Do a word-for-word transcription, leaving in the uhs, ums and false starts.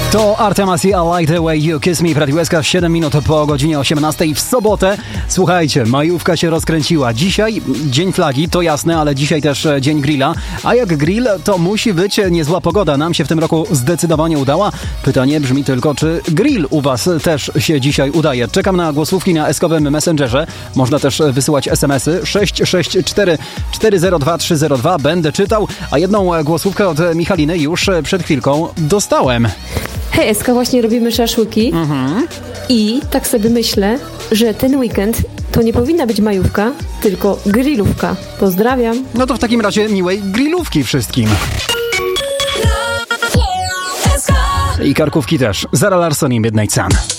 To Artemas i I Like The Way You Kiss Me w Radiu S K, siedem minut po godzinie osiemnastej w sobotę. Słuchajcie, majówka się rozkręciła. Dzisiaj dzień flagi, to jasne, ale dzisiaj też dzień grilla. A jak grill, to musi być niezła pogoda. Nam się w tym roku zdecydowanie udała. Pytanie brzmi tylko, czy grill u was też się dzisiaj udaje? Czekam na głosówki na eskowym Messengerze. Można też wysyłać es em esy sześć sześć cztery cztery zero dwa trzy zero dwa. Będę czytał, a jedną głosówkę od Michaliny już przed chwilką dostałem. Hej, Eska, właśnie robimy szaszłyki mhm. i tak sobie myślę, że ten weekend to nie powinna być majówka, tylko grillówka. Pozdrawiam. No to w takim razie miłej grillówki wszystkim. I karkówki też. Zara Larsson i Midnight Sun.